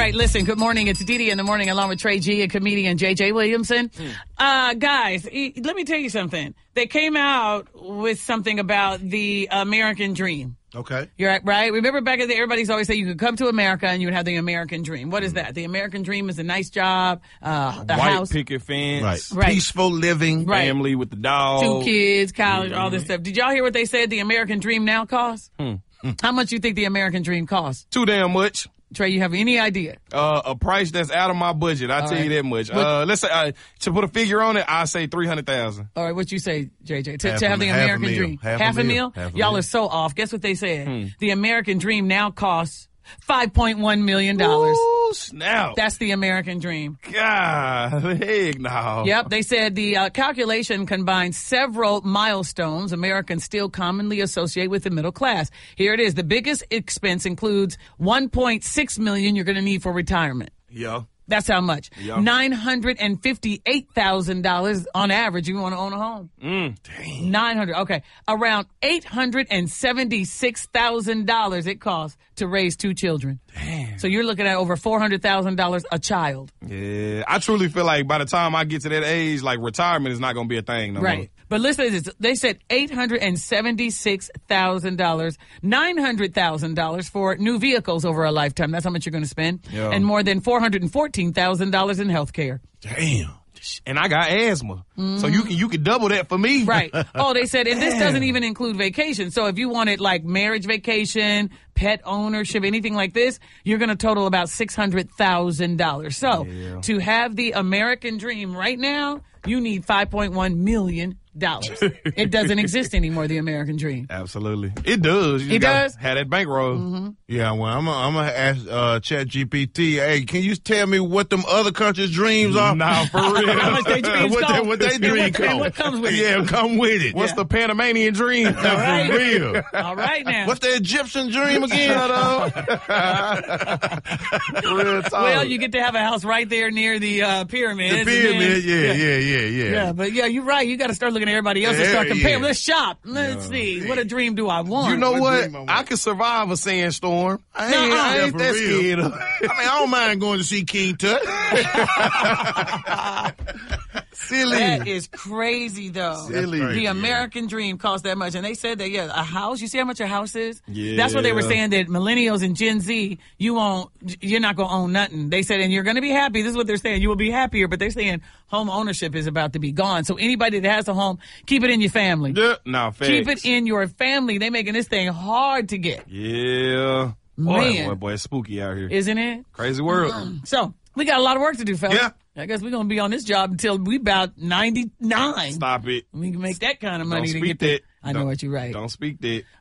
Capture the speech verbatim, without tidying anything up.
right, listen, good morning. It's Dee Dee in the morning along with Trey G and comedian J J Williamson. Mm. Uh, guys, e- let me tell you something. They came out with something about the American dream. Okay. You're right. Remember back in the day, everybody's always say you could come to America and you would have the American dream. What is that? The American dream is a nice job, uh, a White house. picket fence. Right. Right. Peaceful living. Right. Family with the dog. Two kids, college, Mm-hmm. all this stuff. Did y'all hear what they said the American dream now costs? Hmm. How much you think the American dream costs? Too damn much. Trey, you have any idea? Uh, a price that's out of my budget. I'll All tell right. you that much. What- Uh, let's say, uh, to put a figure on it, I'll say three hundred thousand. All right, what you say, J J? To, Half to a have the mil- half a American mil. dream. Half a a mil. mil? Half a Y'all mil. are so off. Guess what they said? Hmm. The American dream now costs five point one million dollars. Ooh, snap. That's the American dream. God, heck no. Yep, they said the uh, calculation combines several milestones Americans still commonly associate with the middle class. Here it is. The biggest expense includes one point six million dollars you're going to need for retirement. Yeah. That's how much. Yeah. nine hundred fifty-eight thousand dollars on average you want to own a home. Mm, dang. nine hundred Okay. Around eight hundred seventy-six thousand dollars it costs to raise two children. Damn. So you're looking at over four hundred thousand dollars a child. Yeah. I truly feel like by the time I get to that age, like retirement is not going to be a thing no Right. more. But listen to this. They said eight hundred seventy-six thousand dollars, nine hundred thousand dollars for new vehicles over a lifetime. That's how much you're going to spend. Yeah. And more than four hundred fourteen thousand dollars in health care. Damn. And I got asthma. So you can you can double that for me. Right. Oh, they said, and this doesn't even include vacation. So if you wanted like marriage vacation, pet ownership, anything like this, you're going to total about six hundred thousand dollars. So Yeah. to have the American dream right now, you need five point one million dollars. It doesn't exist anymore, the American dream. Absolutely. It does. You It just gotta does? Have that bankroll. Mm-hmm. Yeah, well, I'm gonna I'm gonna ask uh, ChatGPT. Hey, can you tell me what them other countries' dreams are? Nah, for real. How much they dreams what cost? they, what they And dream what- and cost? what comes with it? Yeah, come with it. What's Yeah. the Panamanian dream? All right. For real? All right now. What's the Egyptian dream again? Real talk. Well, you get to have a house right there near the uh, pyramids. The and then- pyramid, yeah, yeah, yeah, yeah. Yeah, but yeah, you're right. You got to start looking at everybody else and Yeah, start comparing. yeah. Let's shop. Let's see. What a dream do I want? You know What what? dream I want? I could survive a sandstorm. I ain't, Nuh-uh. I Yeah, ain't for that real. scared of I mean, I don't mind going to see King Tut. Silly. That is crazy, though. Silly. The crazy, yeah. American dream costs that much. And they said that, yeah, a house, you see how much a house is? Yeah. That's what they were saying, that millennials and Gen Z, you won't, you're not going to own nothing. They said, and you're going to be happy. This is what they're saying. You will be happier, but they're saying home ownership is about to be gone. So anybody that has a home, keep it in your family. Yeah. Nah, facts. Keep it in your family. They making this thing hard to get, Yeah. Man. Boy, boy, boy, it's spooky out here. isn't it? Crazy world. So we got a lot of work to do, fellas. Yeah. I guess we're going to be on this job until we about ninety-nine. Stop it. We can make that kind of money Don't to speak get that. that. I know Don't- what you're right. Don't speak that.